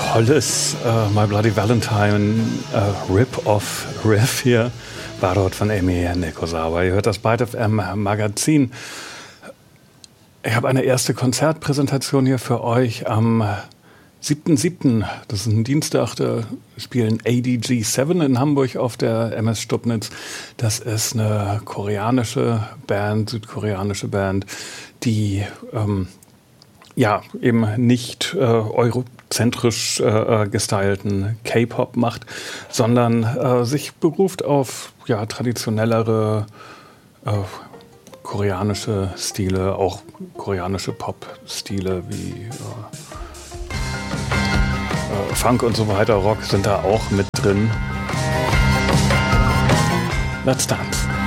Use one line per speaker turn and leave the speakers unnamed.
tolles My Bloody Valentine Rip-Off-Riff hier war dort von Amy Nikosawa. Ihr hört das Byte FM Magazin. Ich habe eine erste Konzertpräsentation hier für euch am 7.7., das ist ein Dienstag, da spielen ADG7 in Hamburg auf der MS Stubnitz. Das ist eine koreanische Band, südkoreanische Band, die eben nicht eurozentrisch gestylten K-Pop macht, sondern sich beruft auf traditionellere koreanische Stile, auch koreanische Pop-Stile wie Funk und so weiter, Rock sind da auch mit drin. Let's dance.